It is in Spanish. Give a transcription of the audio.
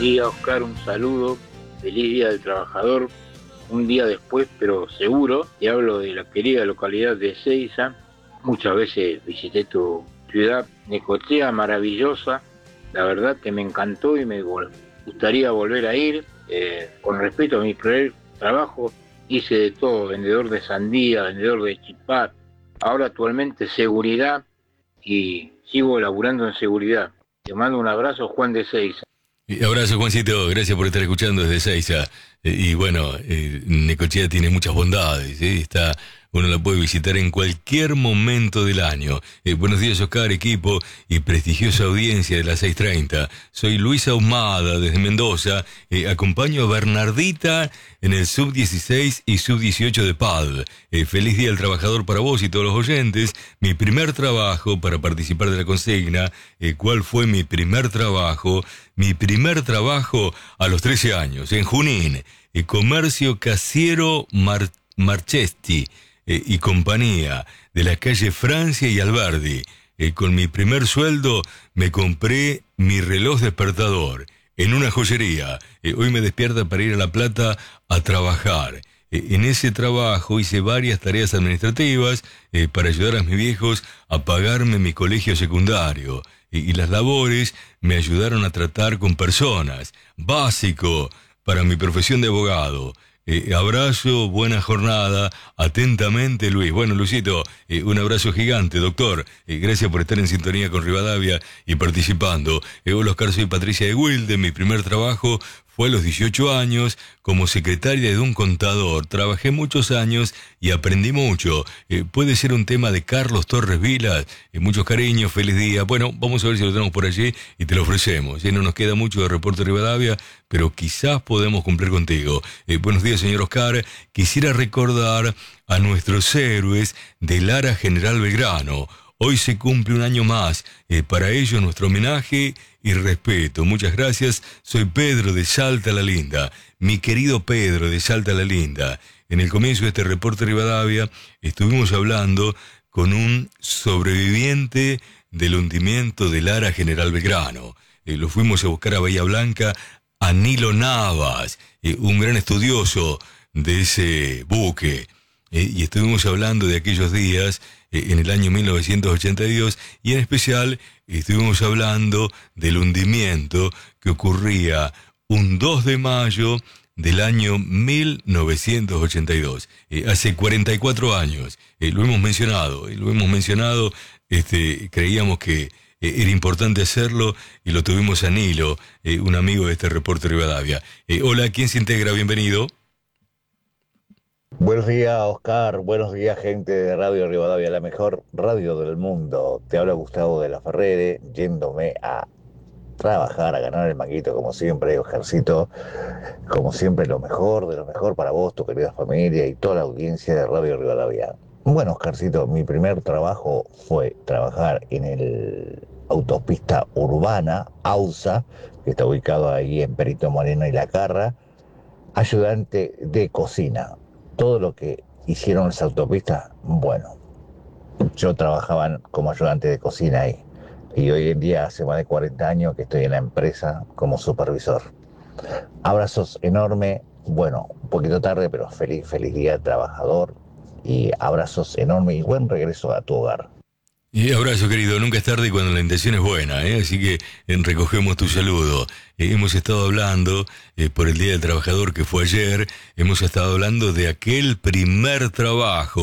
día, Oscar, un saludo. Feliz Día del Trabajador. Un día después, pero seguro, te hablo de la querida localidad de Ezeiza. Muchas veces visité tu ciudad, Necochea, maravillosa. La verdad que me encantó y gustaría volver a ir. Con respecto a mi primer trabajo, hice de todo, vendedor de sandía, vendedor de chipá. Ahora actualmente seguridad y sigo laburando en seguridad. Te mando un abrazo, Juan de Ezeiza. Abrazo, Juancito, gracias por estar escuchando desde Ezeiza. Y bueno, Necochea tiene muchas bondades, uno la puede visitar en cualquier momento del año. Buenos días, Oscar, equipo y prestigiosa audiencia de las 6:30. Soy Luis Ahumada desde Mendoza. Acompaño a Bernardita en el sub-16 y sub-18 de PAD. Feliz Día del Trabajador para vos y todos los oyentes. Mi primer trabajo para participar de la consigna. ¿Cuál fue mi primer trabajo? Mi primer trabajo a los 13 años, en Junín. Comercio Casiero Marchesti y compañía, de la calle Francia y Alberdi. Con mi primer sueldo me compré mi reloj despertador en una joyería. Hoy me despierta para ir a La Plata a trabajar. En ese trabajo hice varias tareas administrativas para ayudar a mis viejos a pagarme mi colegio secundario. Y las labores me ayudaron a tratar con personas. Básico para mi profesión de abogado. Abrazo, buena jornada, atentamente Luis. Bueno, Luisito, un abrazo gigante, doctor. Gracias por estar en sintonía con Rivadavia y participando. Hola, Oscar, soy Patricia de Wilde. Mi primer trabajo fue a los 18 años como secretaria de un contador. Trabajé muchos años y aprendí mucho. Puede ser un tema de Carlos Torres Vilas. Muchos cariños, feliz día. Bueno, vamos a ver si lo tenemos por allí y te lo ofrecemos. No nos queda mucho de Reporte Rivadavia, pero quizás podemos cumplir contigo. Buenos días, señor Oscar. Quisiera recordar a nuestros héroes del Lara General Belgrano. Hoy se cumple un año más. Para ello, nuestro homenaje y respeto. Muchas gracias. Soy Pedro de Salta la Linda. Mi querido Pedro de Salta la Linda. En el comienzo de este Reporte Rivadavia estuvimos hablando con un sobreviviente del hundimiento del Lara General Belgrano. Lo fuimos a buscar a Bahía Blanca, a Nilo Navas, un gran estudioso de ese buque. Y estuvimos hablando de aquellos días en el año 1982 y en especial estuvimos hablando del hundimiento que ocurría un 2 de mayo del año 1982, hace 44 años. Lo hemos mencionado, creíamos que era importante hacerlo y lo tuvimos a Nilo, un amigo de este Reporte Rivadavia. Hola, ¿quién se integra? Bienvenido. Buenos días, Oscar. Buenos días, gente de Radio Rivadavia, la mejor radio del mundo. Te habla Gustavo de la Ferrere, yéndome a trabajar, a ganar el manguito, como siempre, Oscarcito. Como siempre, lo mejor de lo mejor para vos, tu querida familia y toda la audiencia de Radio Rivadavia. Bueno, Oscarcito, mi primer trabajo fue trabajar en el autopista urbana, AUSA, que está ubicado ahí en Perito Moreno y La Carra, ayudante de cocina. Todo lo que hicieron las autopistas, bueno, yo trabajaba como ayudante de cocina ahí. Y hoy en día hace más de 40 años que estoy en la empresa como supervisor. Abrazos enormes, bueno, un poquito tarde, pero feliz día trabajador. Y abrazos enormes y buen regreso a tu hogar. Y abrazo, querido, nunca es tarde cuando la intención es buena, así que recogemos tu saludo. Hemos estado hablando, por el Día del Trabajador que fue ayer, hemos estado hablando de aquel primer trabajo